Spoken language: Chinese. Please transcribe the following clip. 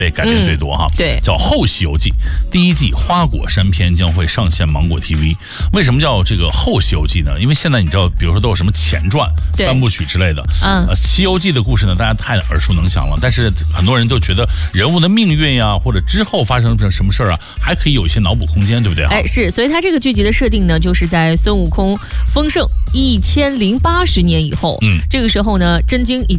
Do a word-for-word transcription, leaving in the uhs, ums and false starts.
被改编最多哈、 嗯，对， 叫《后西游记》第一季花果山篇将会上线芒果 T V。为什么叫这个后西游记呢？因为现在你知道，比如说都有什么前传、三部曲之类的， 嗯， 呃，西游记的故事呢，大家太耳熟能详了，但是很多人都觉得人物的命运呀，或者之后发生什么事儿啊，还可以有一些脑补空间，对不对？ 哎，是，所以它这个剧集的设定呢，就是在孙悟空丰盛一千零八十年以后，嗯，这个时候呢，真经已